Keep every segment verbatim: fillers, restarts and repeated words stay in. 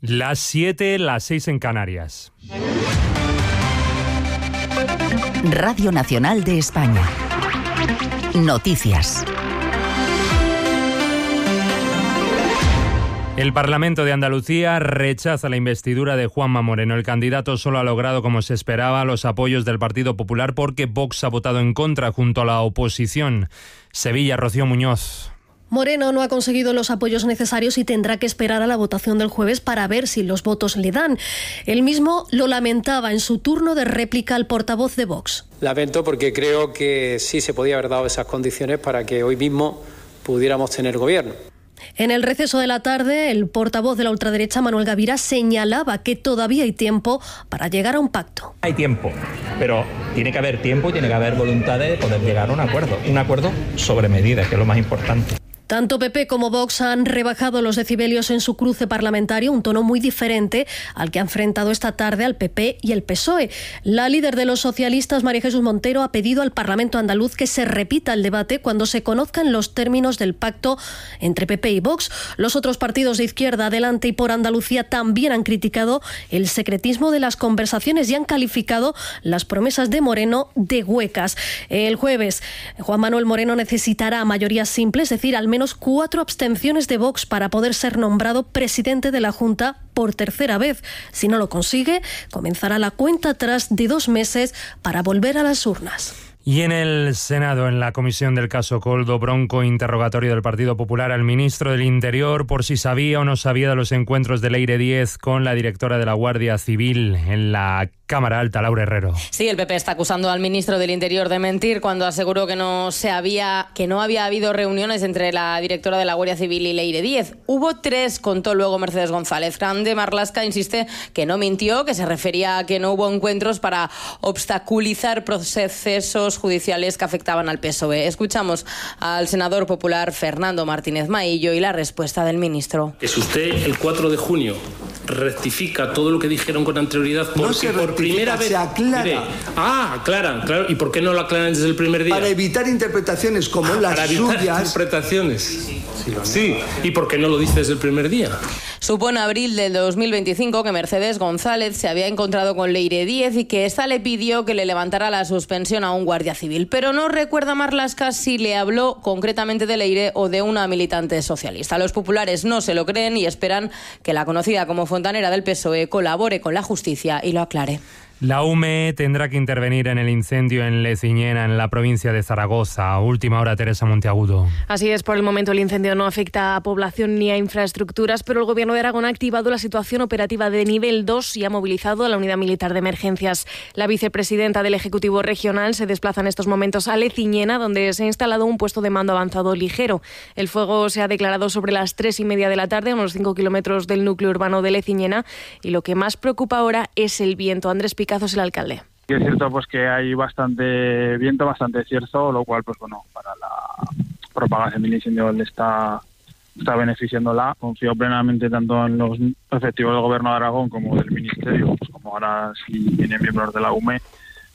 Las siete, las seis en Canarias. Radio Nacional de España. Noticias. El Parlamento de Andalucía rechaza la investidura de Juanma Moreno. El candidato solo ha logrado, como se esperaba, los apoyos del Partido Popular porque Vox ha votado en contra junto a la oposición. Sevilla, Rocío Muñoz. Moreno no ha conseguido los apoyos necesarios y tendrá que esperar a la votación del jueves para ver si los votos le dan. Él mismo lo lamentaba en su turno de réplica al portavoz de Vox. Lamento porque creo que sí se podía haber dado esas condiciones para que hoy mismo pudiéramos tener gobierno. En el receso de la tarde, el portavoz de la ultraderecha, Manuel Gavira, señalaba que todavía hay tiempo para llegar a un pacto. Hay tiempo, pero tiene que haber tiempo y tiene que haber voluntad de poder llegar a un acuerdo. Un acuerdo sobre medidas, que es lo más importante. Tanto P P como Vox han rebajado los decibelios en su cruce parlamentario, un tono muy diferente al que ha enfrentado esta tarde al P P y el P S O E. La líder de los socialistas, María Jesús Montero, ha pedido al Parlamento andaluz que se repita el debate cuando se conozcan los términos del pacto entre P P y Vox. Los otros partidos de izquierda, Adelante y Por Andalucía, también han criticado el secretismo de las conversaciones y han calificado las promesas de Moreno de huecas. El jueves, Juan Manuel Moreno necesitará mayoría simple, es decir, al menos cuatro abstenciones de Vox para poder ser nombrado presidente de la Junta por tercera vez. Si no lo consigue, comenzará la cuenta atrás de dos meses para volver a las urnas. Y en el Senado, en la comisión del caso Coldo, bronco interrogatorio del Partido Popular al ministro del Interior por si sabía o no sabía de los encuentros de Leire Díez con la directora de la Guardia Civil en la Cámara Alta, Laura Herrero. Sí, el P P está acusando al ministro del Interior de mentir cuando aseguró que no se había, que no había habido reuniones entre la directora de la Guardia Civil y Leire Díez. Hubo tres, contó luego Mercedes González. Grande Marlaska insiste que no mintió, que se refería a que no hubo encuentros para obstaculizar procesos judiciales que afectaban al P S O E. Escuchamos al senador popular Fernando Martínez Maillo y la respuesta del ministro. Que si usted el cuatro de junio rectifica todo lo que dijeron con anterioridad porque no se por primera vez se aclara. Mire, ah, aclaran, claro. ¿Y por qué no lo aclaran desde el primer día? Para evitar interpretaciones como ah, las para evitar suyas. interpretaciones. Sí, sí, sí, sí. ¿Y por qué no lo dice desde el primer día? Supo en abril del dos mil veinticinco que Mercedes González se había encontrado con Leire Díez y que ésta le pidió que le levantara la suspensión a un guardia civil. Pero no recuerda Marlaska si le habló concretamente de Leire o de una militante socialista. Los populares no se lo creen y esperan que la conocida como fontanera del P S O E colabore con la justicia y lo aclare. La U M E tendrá que intervenir en el incendio en Leciñena, en la provincia de Zaragoza. A última hora, Teresa Monteagudo. Así es, por el momento el incendio no afecta a población ni a infraestructuras, pero el Gobierno de Aragón ha activado la situación operativa de nivel dos y ha movilizado a la Unidad Militar de Emergencias. La vicepresidenta del Ejecutivo Regional se desplaza en estos momentos a Leciñena, donde se ha instalado un puesto de mando avanzado ligero. El fuego se ha declarado sobre las tres y media de la tarde, a unos cinco kilómetros del núcleo urbano de Leciñena, y lo que más preocupa ahora es el viento. Andrés Picazos, el alcalde. Es cierto pues que hay bastante viento, bastante cierzo, lo cual pues bueno, para la propagación del incendio le está, está beneficiándola. Confío plenamente tanto en los efectivos del Gobierno de Aragón como del Ministerio, pues como ahora sí vienen miembros de la U M E,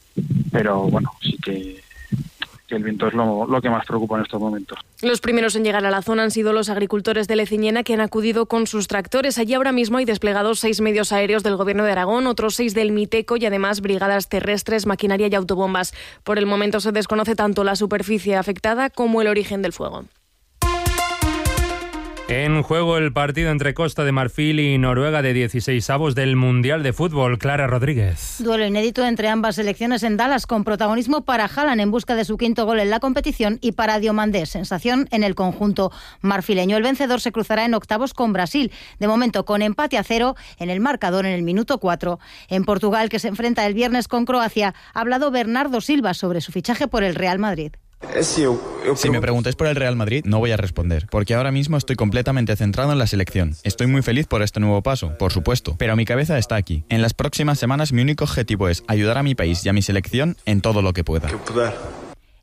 pero bueno, sí que que el viento es lo, lo que más preocupa en estos momentos. Los primeros en llegar a la zona han sido los agricultores de Leciñena, que han acudido con sus tractores. Allí ahora mismo hay desplegados seis medios aéreos del Gobierno de Aragón, otros seis del Miteco y además brigadas terrestres, maquinaria y autobombas. Por el momento se desconoce tanto la superficie afectada como el origen del fuego. En juego el partido entre Costa de Marfil y Noruega de dieciseisavos del Mundial de Fútbol. Clara Rodríguez. Duelo inédito entre ambas selecciones en Dallas, con protagonismo para Haaland en busca de su quinto gol en la competición y para Diomandé, sensación en el conjunto marfileño. El vencedor se cruzará en octavos con Brasil, de momento con empate a cero en el marcador en el minuto cuatro. En Portugal, que se enfrenta el viernes con Croacia, ha hablado Bernardo Silva sobre su fichaje por el Real Madrid. Si me preguntáis por el Real Madrid, no voy a responder, porque ahora mismo estoy completamente centrado en la selección. Estoy muy feliz por este nuevo paso, por supuesto, pero mi cabeza está aquí. En las próximas semanas mi único objetivo es ayudar a mi país y a mi selección en todo lo que pueda.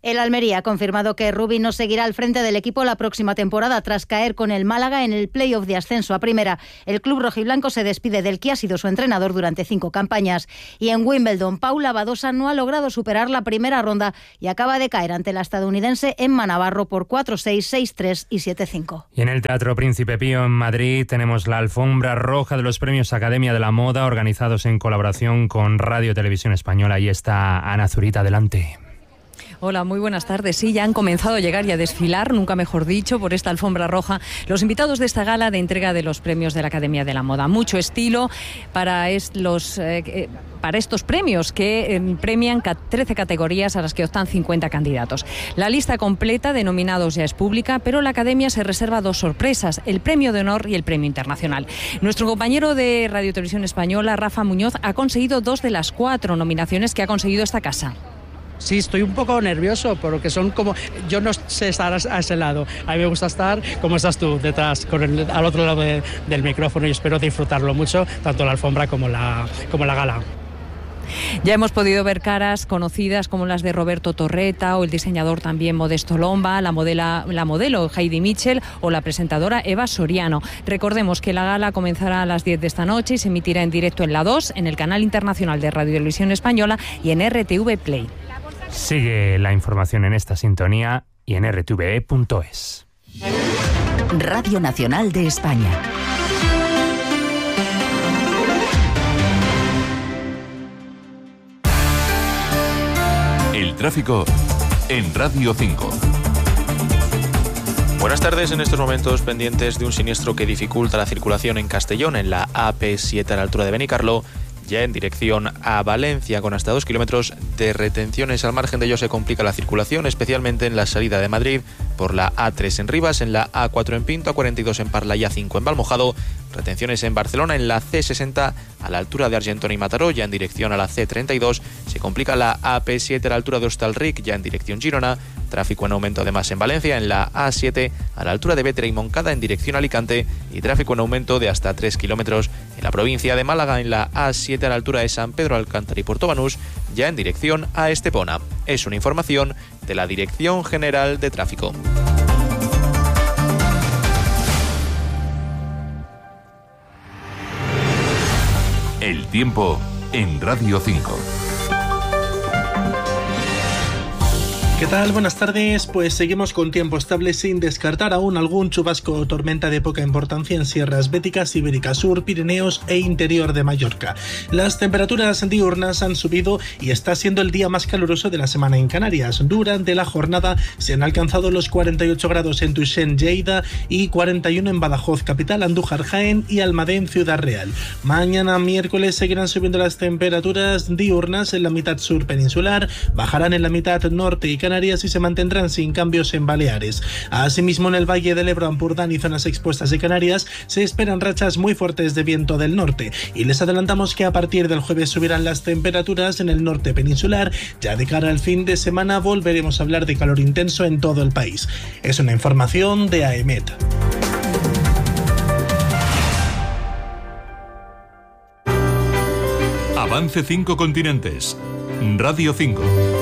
El Almería ha confirmado que Rubí no seguirá al frente del equipo la próxima temporada tras caer con el Málaga en el play-off de ascenso a primera. El club rojiblanco se despide del que ha sido su entrenador durante cinco campañas. Y en Wimbledon, Paula Badosa no ha logrado superar la primera ronda y acaba de caer ante la estadounidense Emma Navarro por cuatro seis, seis tres y siete cinco. Y en el Teatro Príncipe Pío en Madrid tenemos la alfombra roja de los premios Academia de la Moda, organizados en colaboración con Radio Televisión Española. Ahí está Ana Zurita, adelante. Hola, muy buenas tardes. Sí, ya han comenzado a llegar y a desfilar, nunca mejor dicho, por esta alfombra roja, los invitados de esta gala de entrega de los premios de la Academia de la Moda. Mucho estilo para, est los, eh, para estos premios que eh, premian trece categorías a las que optan cincuenta candidatos. La lista completa de nominados ya es pública, pero la Academia se reserva dos sorpresas, el Premio de Honor y el Premio Internacional. Nuestro compañero de Radio Televisión Española, Rafa Muñoz, ha conseguido dos de las cuatro nominaciones que ha conseguido esta casa. Sí, estoy un poco nervioso porque son como... Yo no sé estar a ese lado. A mí me gusta estar como estás tú, detrás, con el, al otro lado de, del micrófono, y espero disfrutarlo mucho, tanto la alfombra como la, como la gala. Ya hemos podido ver caras conocidas como las de Roberto Torreta o el diseñador también Modesto Lomba, la, modela, la modelo Heidi Mitchell o la presentadora Eva Soriano. Recordemos que la gala comenzará a las diez de esta noche y se emitirá en directo en La dos, en el canal internacional de Radio Televisión Española y en R T V Play. Sigue la información en esta sintonía y en r t v e punto es. Radio Nacional de España. El tráfico en Radio cinco. Buenas tardes. En estos momentos pendientes de un siniestro que dificulta la circulación en Castellón, en la A P siete a la altura de Benicarló, ya en dirección a Valencia, con hasta dos kilómetros de retenciones. Al margen de ello se complica la circulación, especialmente en la salida de Madrid por la A tres en Rivas, en la A cuatro en Pinto, A cuarenta y dos en Parla y A cinco en Valmojado. Retenciones en Barcelona, en la C sesenta a la altura de Argentona y Mataró, ya en dirección a la C treinta y dos. Se complica la A P siete a la altura de Hostalric, ya en dirección Girona. Tráfico en aumento además en Valencia, en la A siete a la altura de Bétera y Moncada, en dirección Alicante. Y tráfico en aumento de hasta tres kilómetros en la provincia de Málaga, en la A siete a la altura de San Pedro Alcántara y Puerto Banús, ya en dirección a Estepona. Es una información de la Dirección General de Tráfico. El tiempo en Radio cinco. ¿Qué tal? Buenas tardes. Pues seguimos con tiempo estable sin descartar aún algún chubasco o tormenta de poca importancia en sierras béticas, Ibérica Sur, Pirineos e interior de Mallorca. Las temperaturas diurnas han subido y está siendo el día más caluroso de la semana en Canarias. Durante la jornada se han alcanzado los cuarenta y ocho grados en Tuixén, Lleida, y cuarenta y uno en Badajoz, capital, Andújar, Jaén y Almadén, Ciudad Real. Mañana miércoles seguirán subiendo las temperaturas diurnas en la mitad sur peninsular, bajarán en la mitad norte y Canarias y se mantendrán sin cambios en Baleares. Asimismo, en el Valle del Ebro, Ampurdán y zonas expuestas de Canarias se esperan rachas muy fuertes de viento del norte, y les adelantamos que a partir del jueves subirán las temperaturas en el norte peninsular. Ya de cara al fin de semana volveremos a hablar de calor intenso en todo el país. Es una información de A E M E T. Avance cinco continentes. Radio cinco.